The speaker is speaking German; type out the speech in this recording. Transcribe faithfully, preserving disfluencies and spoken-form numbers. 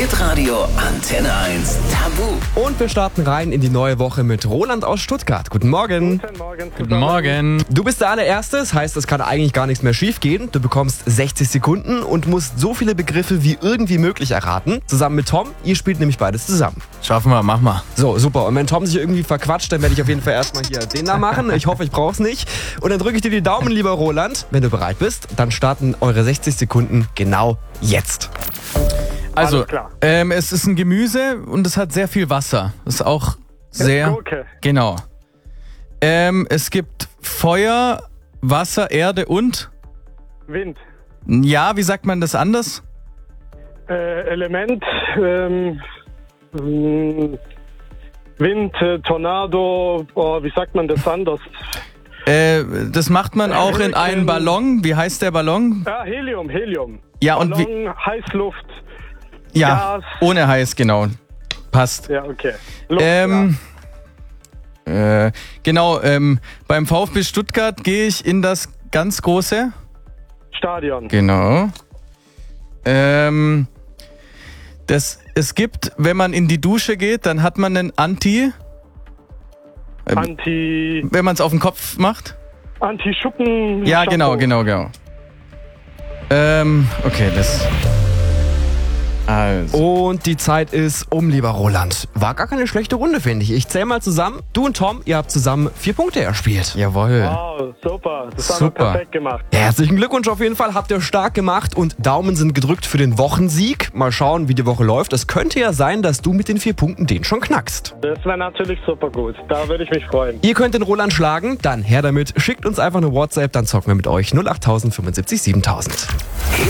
Hitradio Antenne eins Tabu. Und wir starten rein in die neue Woche mit Roland aus Stuttgart. Guten Morgen. Guten Morgen. Guten Morgen. Du bist der allererste, das heißt, es kann eigentlich gar nichts mehr schief gehen. Du bekommst sechzig Sekunden und musst so viele Begriffe wie irgendwie möglich erraten. Zusammen mit Tom, ihr spielt nämlich beides zusammen. Schaffen wir, mach mal. So, super. Und wenn Tom sich irgendwie verquatscht, dann werde ich auf jeden Fall erstmal hier den da machen. Ich hoffe, ich brauch's nicht. Und dann drücke ich dir die Daumen, lieber Roland. Wenn du bereit bist, dann starten eure sechzig Sekunden genau jetzt. Also, Alles klar. ähm, es ist ein Gemüse und es hat sehr viel Wasser. Das ist auch sehr... Gurke. Genau. Ähm, es gibt Feuer, Wasser, Erde und... Wind. Ja, wie sagt man das anders? Äh, Element. Ähm, mh, Wind, äh, Tornado. Oh, wie sagt man das anders? Äh, das macht man auch in einen Ballon. Wie heißt der Ballon? Ja, Helium, Helium. Ja, und wie... Ballon, Heißluft. Ja, Gas. ohne heiß, genau. Passt. Ja, okay. Luft, Ähm... Äh, genau, ähm, beim VfB Stuttgart gehe ich in das ganz große... ja. Stadion. Genau. Ähm, das, es gibt, wenn man in die Dusche geht, dann hat man einen Anti... Ähm, Anti... wenn man es auf den Kopf macht. Anti-Schuppen. Ja, Shampoo. genau, genau, genau. Ähm, okay, das... Also... Und die Zeit ist um, lieber Roland. War gar keine schlechte Runde, finde ich. Ich zähle mal zusammen. Du und Tom, ihr habt zusammen vier Punkte erspielt. Jawohl. Wow, super. Das haben Super. wir perfekt gemacht. Herzlichen Glückwunsch auf jeden Fall. Habt ihr stark gemacht und Daumen sind gedrückt für den Wochensieg. Mal schauen, wie die Woche läuft. Es könnte ja sein, dass du mit den vier Punkten den schon knackst. Das wäre natürlich super gut. Da würde ich mich freuen. Ihr könnt den Roland schlagen. Dann her damit. Schickt uns einfach eine WhatsApp, dann zocken wir mit euch. null acht null null fünfundsiebzig siebentausend.